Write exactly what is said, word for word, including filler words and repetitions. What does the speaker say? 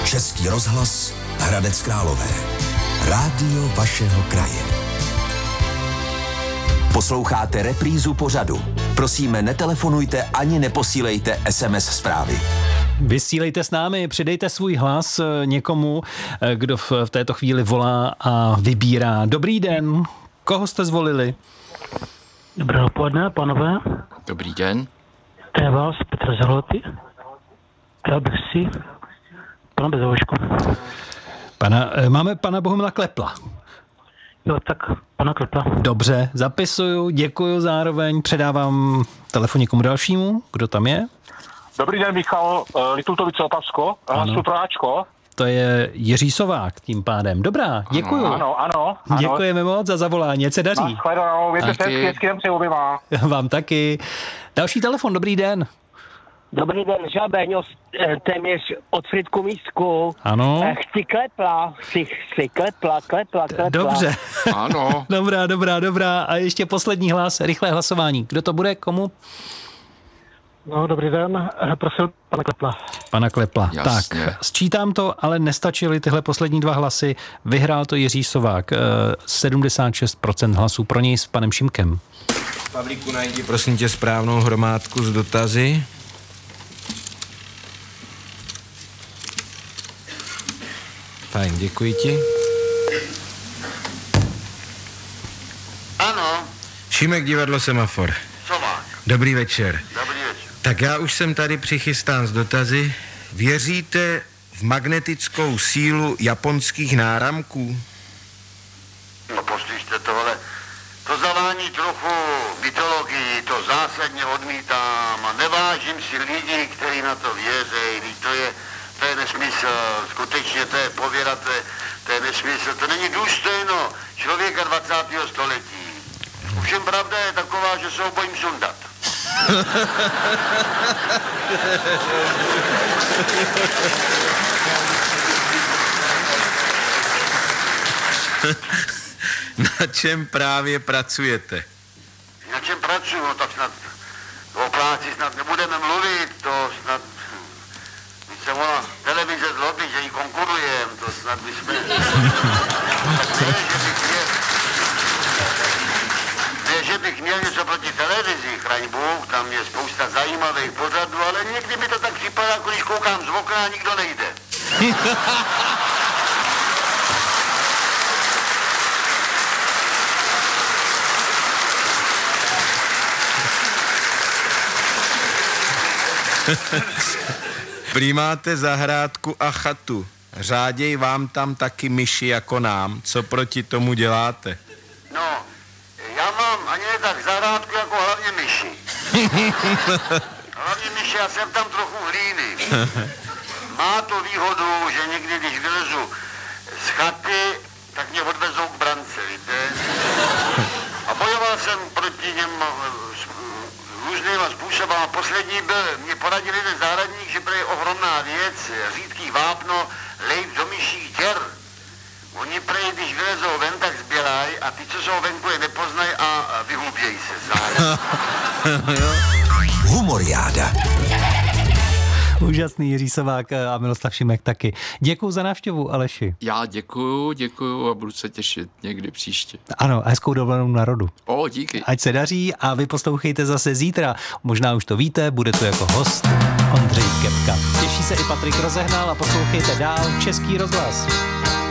Český rozhlas Hradec Králové. Rádio vašeho kraje. Posloucháte reprízu pořadu. Prosíme, netelefonujte ani neposílejte es em es zprávy. Vysílejte s námi, přidejte svůj hlas někomu, kdo v této chvíli volá a vybírá. Dobrý den, koho jste zvolili? Dobré odpoledne, pánové. Dobrý den. To je vás, Petr Zahloty. Chtěl bych si pana Bezovošku. Pana, máme pana Bohumila Klepla. Jo, tak pana Klepla. Dobře, zapisuju, děkuju zároveň, předávám telefon někomu dalšímu. Kdo tam je? Dobrý den, Michal, Litultovice Opavsko, hlasu pro Ačko. To je Jiří Sovák tím pádem. Dobrá, děkuju. Ano, ano. ano. Děkujeme moc za zavolání, ať se daří. Nashledanou, mějte se hezky, hezky den přeji oběma. Vám taky. Další telefon, dobrý den. Dobrý den, Žabeň, téměř od Fritku Místku. Ano. Chci Klepla, chci, chci Klepla, Klepla, Klepla. Dobře. Ano. Dobrá, dobrá, dobrá. A ještě poslední hlas, rychlé hlasování. Kdo to bude, komu? No, dobrý den, prosím pana Klepla. Pana Klepla. Jasně. Tak, sčítám to, ale nestačily tyhle poslední dva hlasy. Vyhrál to Jiří Sovák. sedmdesát šest procent hlasů pro něj s panem Šimkem. Pavlíku, najdi prosím tě správnou hromádku s dotazy. Fajn, děkuji ti. Ano, Šimek, divadlo Semafor. Sovák. Dobrý večer. Dobrý večer. Tak já už jsem tady přichystán s dotazy. Věříte v magnetickou sílu japonských náramků? No poslyšte tohle. To zavání trochu mytologii, to zásadně odmítám a nevážím si lidi, kteří na to věří. To je, to je nesmysl, skutečně to je pověra, to je, to je nesmysl. To není důstojno člověka dvacátého století. Ovšem pravda je taková, že se ho bojím sundat. Na čem právě pracujete? Na čem pracuju, no tak snad o práci snad nebudeme mluvit, to snad, když se volá televize zlobí, že jí konkurujeme, to snad bychom, tak ne, že bych měl, ne, že bych měl něco proti televizi, chraň Bůh, tam je spousta zajímavých pořadů, ale někdy mi to tak připadá, jako když koukám z okna a nikdo nejde. Prý máte zahrádku a chatu. Řáděj vám tam taky myši jako nám. Co proti tomu děláte? No, já mám ani ne tak zahrádku, jako hlavně myši. Hlavně myši, já jsem tam trochu hlíny. Má to výhodu, že někdy, když vylezu z chaty, tak mě odvezou k brance, víte? A bojoval jsem proti něm různýma způsoby. A poslední byl, mě poradil jeden zahradník, že je ohromná věc, řídký vápno, lejt do myších děr. Oni prej, když vylezou ven, tak zběrají a ty, co jsou venku, je nepoznají a vyhubějí se zároveň. Humoriáda. Úžasný Jiří Sovák a Miloslav Šimek taky. Děkuju za návštěvu, Aleši. Já děkuju, děkuju a budu se těšit někdy příště. Ano, a hezkou dovolenou na rodu. O, díky. Ať se daří a vy poslouchejte zase zítra. Možná už to víte, bude tu jako host Ondřej Kepka. Těší se i Patrik Rozehnal a poslouchejte dál Český rozhlas.